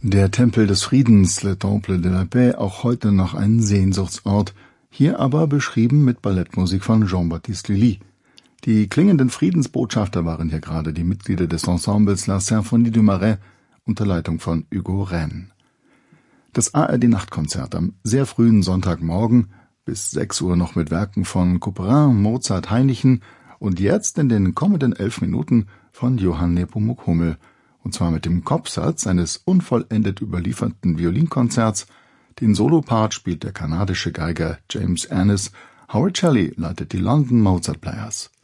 Der Tempel des Friedens, Le Temple de la Paix, auch heute noch ein Sehnsuchtsort, hier aber beschrieben mit Ballettmusik von Jean-Baptiste Lully. Die klingenden Friedensbotschafter waren hier gerade die Mitglieder des Ensembles La Symphonie du Marais unter Leitung von Hugo Rennes. Das ARD-Nachtkonzert am sehr frühen Sonntagmorgen, bis 6 Uhr noch mit Werken von Couperin, Mozart, Hainichen und jetzt in den kommenden 11 Minuten von Johann Nepomuk Hummel, und zwar mit dem Kopfsatz eines unvollendet überlieferten Violinkonzerts. Den Solopart spielt der kanadische Geiger James Annis, Howard Shelley leitet die London Mozart Players.